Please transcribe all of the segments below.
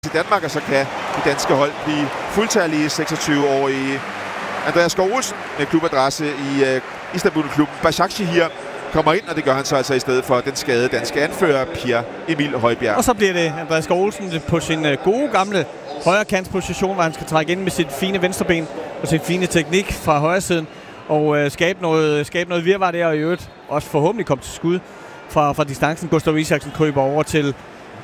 til Danmark, og så kan det danske hold blive fuldtallige 26-årige Andreas Skov Olsen med klubadresse i Istanbul-klubben Başakşehir kommer ind, og det gør han så altså i stedet for den skadede danske anfører Pierre Emil Højbjerg. Og så bliver det Andreas Skov Olsen på sin gode gamle højrekantsposition, hvor han skal trække ind med sit fine venstreben og sin fine teknik fra højre siden og skabe noget virvar der, og i øvrigt også forhåbentlig komme til skud fra distancen. Gustav Isaksen kryber over til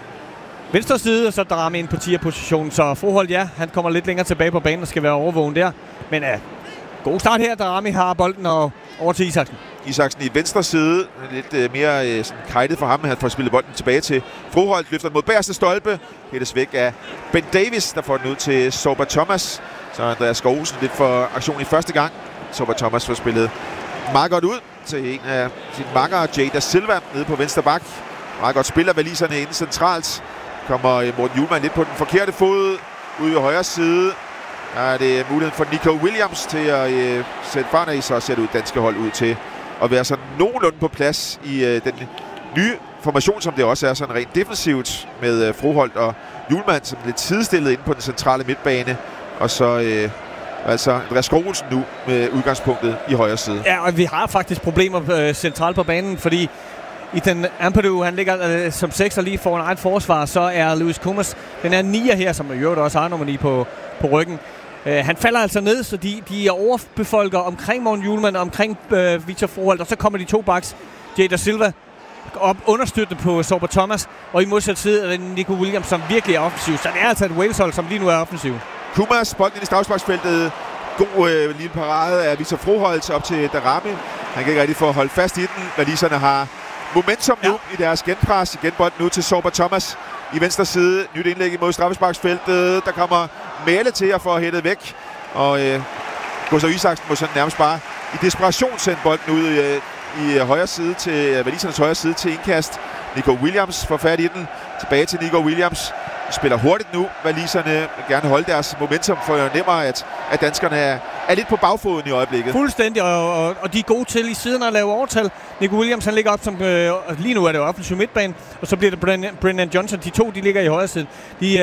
venstre side, og så Darami ind på 10'er-positionen. Så Froholt, ja, han kommer lidt længere tilbage på banen og skal være overvågen der. Men god start her. Darami har bolden og over til Isaksen. Isaksen i venstre side. Lidt mere kajtet for ham, han får spillet bolden tilbage til Froholt. Løfter den mod bagerste stolpe. Hættes væk af Ben Davis, der får den ud til Sorba Thomas. Så Andreas Skov Olsen lidt for aktion i første gang. Sorba Thomas får spillet meget godt ud til en af sine makkere, Jay Da Silva, nede på venstre bak. Meget godt spiller valiserne inde centralt. Kommer Morten Hjulmand lidt på den forkerte fod. Ude ved højre side. Der er det muligheden for Nico Williams til at sætte fart af, så ser det danske hold ud til at være sådan nogenlunde på plads i den nye formation, som det også er sådan rent defensivt med Froholt og Hjulmand, som lidt sidestillet inde på den centrale midtbane. Og så altså Andreas Skov Olsen nu med udgangspunktet i højre side. Ja, og vi har faktisk problemer centralt på banen, fordi Ethan Ampadu, han ligger som 6'er lige foran eget forsvar, så er Luis Kumas, den er 9'er her, som jo også har nummer 9 på ryggen. Han falder altså ned, så de er overbefolker omkring Morten Hjulmand og omkring Victor Froholt, og så kommer de to backs, Jay Da Silva, op understøttet på Sorba Thomas, og i modsat side er det Nico Williams, som virkelig er offensiv. Så det er altså et Wales-hold, som lige nu er offensiv. Kumas, bolden ind i straffesparksfeltet. God lille parade af Victor Froholt op til Darami. Han kan ikke rigtig få at holde fast i den. Waliserne har momentum nu i deres genpres. Igen bolden nu til Sorba Thomas i venstre side. Nyt indlæg imod straffesparksfeltet. Der kommer Mæle til at få hættet væk. Og Gustav Isaksen må sådan nærmest bare i desperation sende bolden ud i højre side til walisernes højre side til indkast. Nico Williams får fat i den. Tilbage til Nico Williams. Spiller hurtigt nu. Waliserne vil gerne holde deres momentum, for jeg nemmer, at danskerne er lidt på bagfoden i øjeblikket. Fuldstændig, og de er gode til i siden at lave overtal. Nico Williams, han ligger op som, lige nu er det jo offensiv midtbane, og så bliver det Brennan Johnson. De to, de ligger i højre side.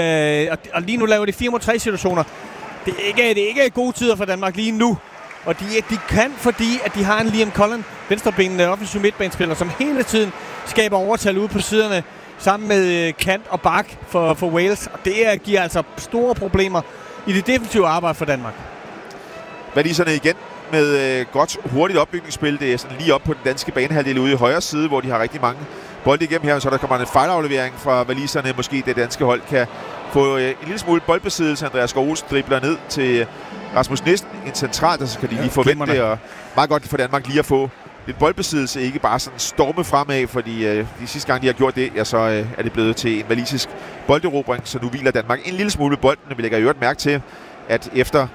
Og lige nu laver de 4-3 situationer. Det er ikke gode tider for Danmark lige nu. Og de kan, fordi at de har en Liam Cullen, venstrebenende offensiv midtbanespiller, som hele tiden skaber overtal ude på siderne, sammen med kant og bak for Wales. Og det giver altså store problemer i det defensive arbejde for Danmark. Waliserne igen med godt hurtigt opbygningsspil. Det er sådan lige op på den danske banehalvdel ude i højre side, hvor de har rigtig mange bolde igennem her. Så der kommer en fejlaflevering fra waliserne. Måske det danske hold kan få en lille smule boldbesiddelse. Andreas Skov Olsen dribler ned til Rasmus Nissen. En central, der så kan de lige forvente det. Og meget godt for Danmark lige at få lidt boldbesiddelse, ikke bare sådan storme fremad, fordi de sidste gang, de har gjort det, ja, så er det blevet til en walisisk bolderobring, så nu hviler Danmark en lille smule bolden. Vi lægger i øvrigt mærke til, at efter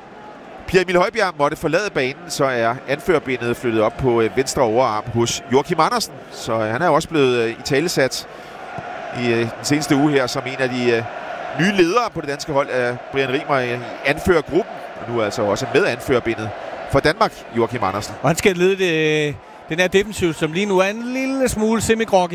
Pierre Emil Højbjerg måtte forlade banen, så er anførerbenet flyttet op på venstre overarm hos Joachim Andersen, så han er også blevet italesat i den seneste uge her som en af de nye ledere på det danske hold af Brian Rimer i anførergruppen, og nu altså også med anførerbenet for Danmark, Joachim Andersen. Og han skal lede den her defensiv, som lige nu er en lille smule semi-groggy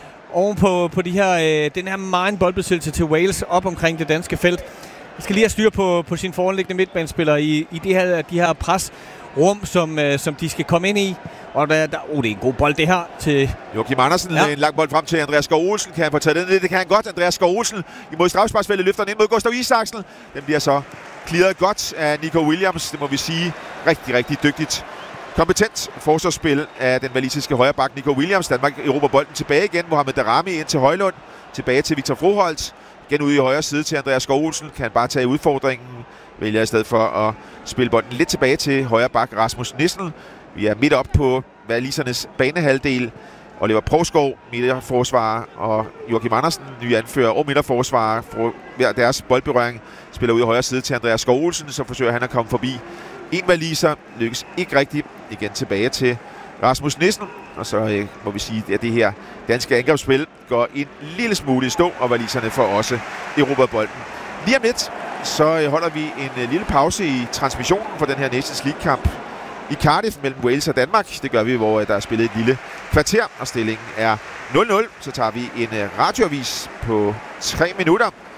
ovenpå på den her meget boldbesiddelse til Wales op omkring det danske felt. Han skal lige have styr på sin foranliggende midtbanespillere i de her presrum, som de skal komme ind i. Og det er en god bold det her til Joachim Andersen. Ja. En lang bold frem til Andreas Skov Olsen. Kan han få taget den ned? Det kan han godt. Andreas Skov Olsen imod straffesparksfeltet løfter den ind mod Gustav Isaksen. Den bliver så clearet godt af Nico Williams. Det må vi sige. Rigtig, rigtig dygtigt. Kompetent forsvarsspil af den walisiske højreback Nico Williams. Danmark erobrer bolden tilbage igen. Mohamed Darami ind til Højlund. Tilbage til Victor Froholt. Igen ude i højre side til Andreas Skov Olsen. Kan han bare tage udfordringen. Vælger i stedet for at spille bolden lidt tilbage til højre bak Rasmus Nissen. Vi er midt op på walisernes banehalvdel. Oliver Provskov, midterforsvarer, og Joachim Andersen, nye anfører og midterforsvarer, for hver deres boldberøring, spiller ud i højre side til Andreas Skov Olsen. Så forsøger han at komme forbi en waliser. Lykkes ikke rigtigt. Igen tilbage til Rasmus Nissen. Og så må vi sige, at det her danske angrebsspil går en lille smule i stå, og waliserne får også erobret bolden. Lige om lidt, så holder vi en lille pause i transmissionen for den her Nations League-kamp i Cardiff mellem Wales og Danmark. Det gør vi, hvor der er spillet et lille kvarter, og stillingen er 0-0. Så tager vi en radioavis på 3 minutter.